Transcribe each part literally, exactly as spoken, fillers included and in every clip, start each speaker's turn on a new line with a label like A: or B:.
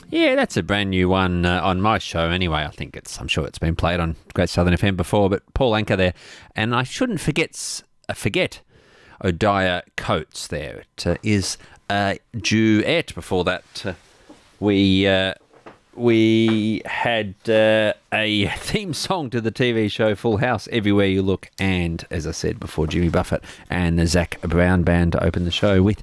A: Yeah, that's a brand new one uh, on my show anyway. I think it's, I'm sure it's been played on Great Southern F M before, but Paul Anka there. And I shouldn't forget, uh, forget O'Dyer Coates there. It uh, is a duet. Before that, uh, we... Uh, We had uh, a theme song to the T V show Full House, Everywhere You Look, and, as I said before, Jimmy Buffett and the Zach Brown Band to open the show with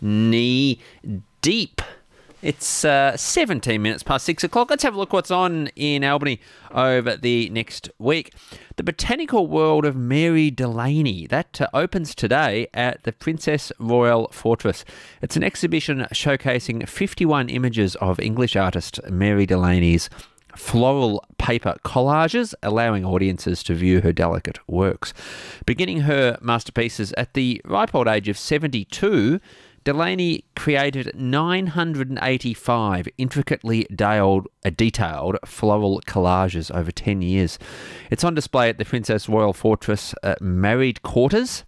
A: Knee Deep. It's uh, seventeen minutes past six o'clock. Let's have a look what's on in Albany over the next week. The Botanical World of Mary Delaney. That uh, opens today at the Princess Royal Fortress. It's an exhibition showcasing fifty-one images of English artist Mary Delaney's floral paper collages, allowing audiences to view her delicate works. Beginning her masterpieces at the ripe old age of seventy-two, Delaney created nine hundred eighty-five intricately detailed, uh, detailed floral collages over ten years. It's on display at the Princess Royal Fortress uh, Married Quarters.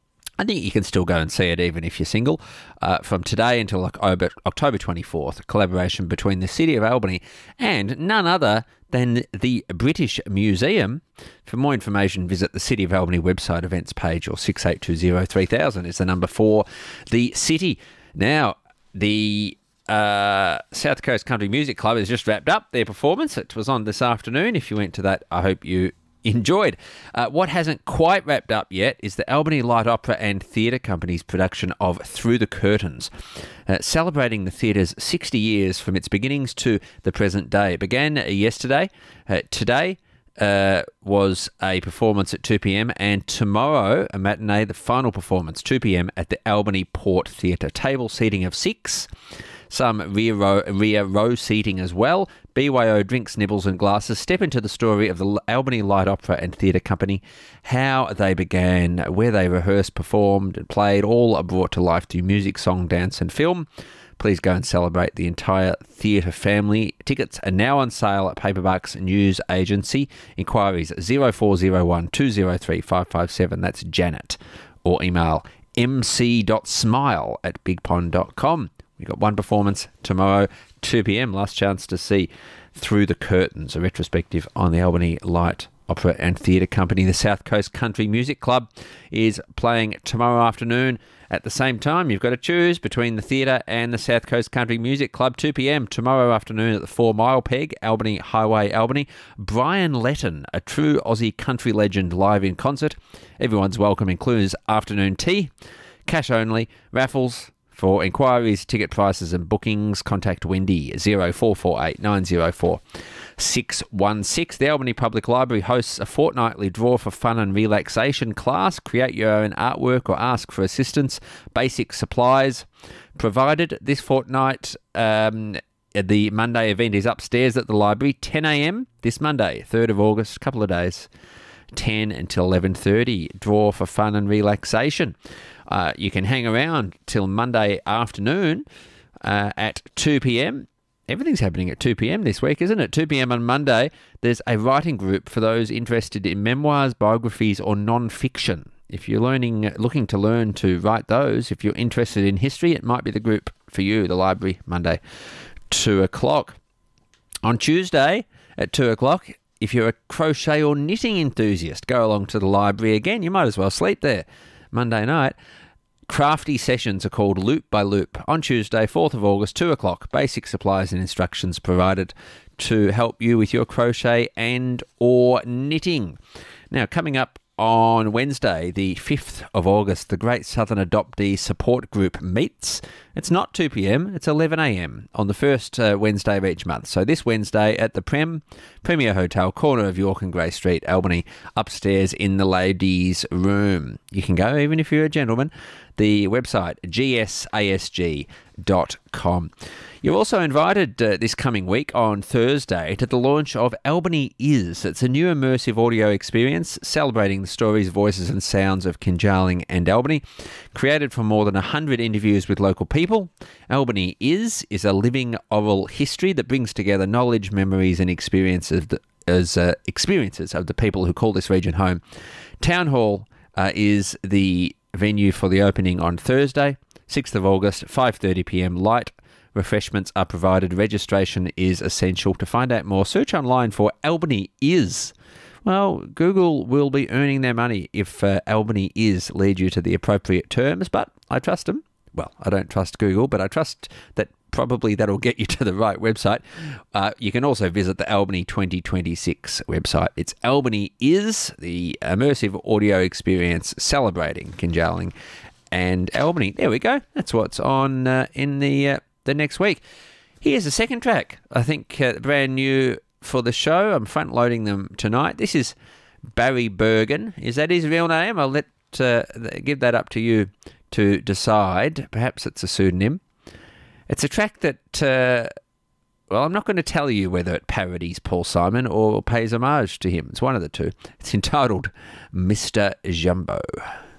A: I think you can still go and see it even if you're single. Uh, from today until October, October twenty-fourth, a collaboration between the City of Albany and none other than the British Museum. For more information, visit the City of Albany website events page, or six eight two zero three thousand is the number for the city. Now, the uh, South Coast Country Music Club has just wrapped up their performance. It was on this afternoon. If you went to that, I hope you enjoyed. Uh, what hasn't quite wrapped up yet is the Albany Light Opera and Theatre Company's production of Through the Curtains, uh, celebrating the theatre's sixty years from its beginnings to the present day. It began uh, yesterday. Uh, today uh, was a performance at two p.m. and tomorrow, a matinee, the final performance, two p.m. at the Albany Port Theatre. Table seating of six. Some rear row, rear row seating as well. B Y O drinks, nibbles and glasses. Step into the story of the Albany Light Opera and Theatre Company, how they began, where they rehearsed, performed and played, all are brought to life through music, song, dance and film. Please go and celebrate the entire theatre family. Tickets are now on sale at Paperbucks News Agency. Inquiries zero four zero one two zero three five five seven. That's Janet. Or email m c dot smile at big pond dot com. We've got one performance tomorrow, two p.m. Last chance to see Through the Curtains, a retrospective on the Albany Light Opera and Theatre Company. The South Coast Country Music Club is playing tomorrow afternoon. At the same time, you've got to choose between the theatre and the South Coast Country Music Club. two p.m. tomorrow afternoon at the Four Mile Peg, Albany Highway, Albany. Brian Letton, a true Aussie country legend, live in concert. Everyone's welcome, includes afternoon tea, cash only, raffles. For inquiries, ticket prices and bookings, contact Wendy, zero four four eight nine zero four six one six. The Albany Public Library hosts a fortnightly draw for fun and relaxation class. Create your own artwork or ask for assistance. Basic supplies provided. This fortnight, um, the Monday event is upstairs at the library, ten a.m. this Monday, third of August, a couple of days, ten until eleven thirty. Draw for fun and relaxation. Uh, you can hang around till Monday afternoon uh, at two p.m. Everything's happening at two p.m. this week, isn't it? two p.m. on Monday, there's a writing group for those interested in memoirs, biographies or non-fiction. If you're learning, looking to learn to write those, if you're interested in history, it might be the group for you, the library, Monday, two o'clock. On Tuesday at two o'clock, if you're a crochet or knitting enthusiast, go along to the library again. You might as well sleep there. Monday night, crafty sessions are called Loop by Loop. On Tuesday, fourth of August, two o'clock. Basic supplies and instructions provided to help you with your crochet and or knitting. Now, coming up on Wednesday, the fifth of August, the Great Southern Adoptee Support Group meets. It's not two p.m, it's eleven a.m. on the first uh, Wednesday of each month. So this Wednesday at the Prem, Premier Hotel, corner of York and Grey Street, Albany, upstairs in the ladies' room. You can go even if you're a gentleman. The website, g s a s g dot com. You're also invited uh, this coming week on Thursday to the launch of Albany Is. It's a new immersive audio experience celebrating the stories, voices and sounds of Kinjalling and Albany. Created from more than one hundred interviews with local people, Albany Is is a living oral history that brings together knowledge, memories and experiences of the, as, uh, experiences of the people who call this region home. Town Hall uh, is the venue for the opening on Thursday, sixth of August, five thirty p.m. Light refreshments are provided. Registration is essential. To find out more, search online for Albany Is. Well, Google will be earning their money if uh, Albany Is lead you to the appropriate terms, but I trust them. Well, I don't trust Google, but I trust that probably that'll get you to the right website. Uh, you can also visit the Albany twenty twenty-six website. It's Albany Is, the immersive audio experience celebrating Kinjalling and Albany. There we go. That's what's on uh, in the uh, the next week. Here's the second track. I think uh, brand new for the show. I'm front loading them tonight. This is Barry Bergen. Is that his real name? I'll let uh, give that up to you to decide. Perhaps it's a pseudonym. It's a track that, uh, well, I'm not going to tell you whether it parodies Paul Simon or pays homage to him. It's one of the two. It's entitled Mister Jumbo.